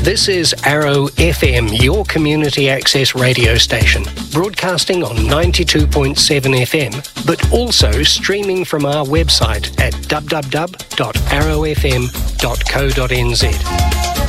This is Arrow FM, your community access radio station, broadcasting on 92.7 FM, but also streaming from our website at www.arrowfm.co.nz.